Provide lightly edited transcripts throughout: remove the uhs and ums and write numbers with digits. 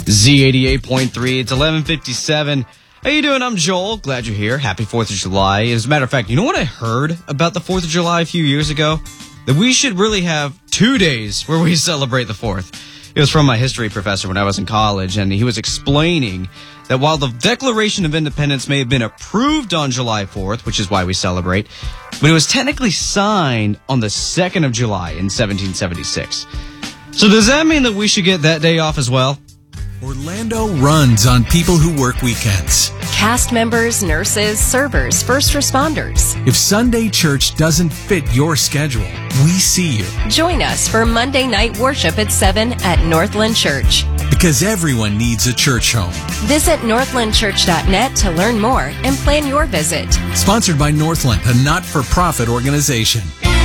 Z88.3, it's 11:57. How you doing? I'm Joel. Glad you're here. Happy 4th of July. As a matter of fact, you know what I heard about the 4th of July a few years ago? That we should really have 2 days where we celebrate the 4th. It was from my history professor when I was in college, and he was explaining that while the Declaration of Independence may have been approved on July 4th, which is why we celebrate, but it was technically signed on the 2nd of July in 1776. So does that mean that we should get that day off as well? Orlando runs on people who work weekends. Cast members, nurses, servers, first responders. If Sunday church doesn't fit your schedule, we see you. Join us for Monday night worship at 7 at Northland Church. Because everyone needs a church home. Visit northlandchurch.net to learn more and plan your visit. Sponsored by Northland, a not-for-profit organization.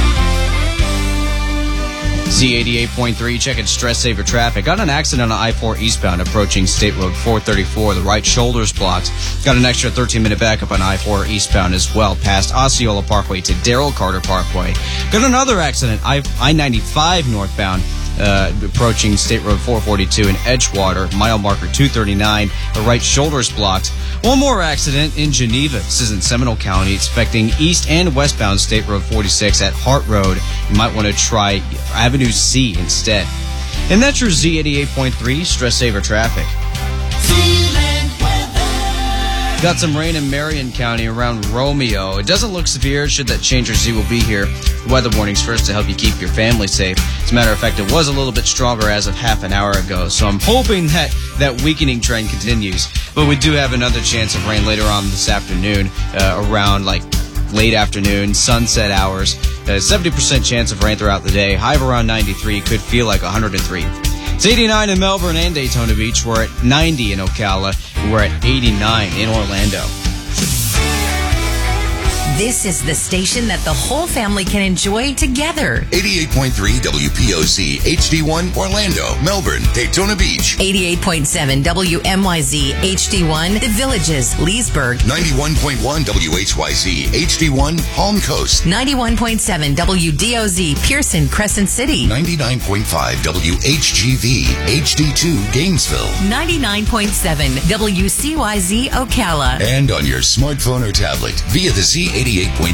Z88.3, checking stress saver traffic. Got an accident on I-4 eastbound approaching State Road 434. The right shoulder's blocked. Got an extra 13-minute backup on I-4 eastbound as well, past Osceola Parkway to Darrell Carter Parkway. Got another accident, I-95 northbound, approaching State Road 442 in Edgewater, mile marker 239. The right shoulder's blocked. One more accident in Geneva. This is in Seminole County, expecting east and westbound State Road 46 at Hart Road. You might want to try Avenue C instead. And that's your Z88.3 stress saver traffic. Got some rain in Marion County around Romeo. It doesn't look severe. Should that change, your Z will be here. The weather warnings first to help you keep your family safe. As a matter of fact, it was a little bit stronger as of half an hour ago, so I'm hoping that weakening trend continues. But we do have another chance of rain later on this afternoon, around late afternoon, sunset hours. 70% chance of rain throughout the day. High of around 93, could feel like 103. It's 89 in Melbourne and Daytona Beach. We're at 90 in Ocala. We're at 89 in Orlando. This is the station that the whole family can enjoy together. 88.3 WPOC, HD1, Orlando, Melbourne, Daytona Beach. 88.7 WMYZ, HD1, The Villages, Leesburg. 91.1 WHYZ, HD1, Palm Coast. 91.7 WDOZ, Pearson, Crescent City. 99.5 WHGV, HD2, Gainesville. 99.7 WCYZ, Ocala. And on your smartphone or tablet via the Z88.3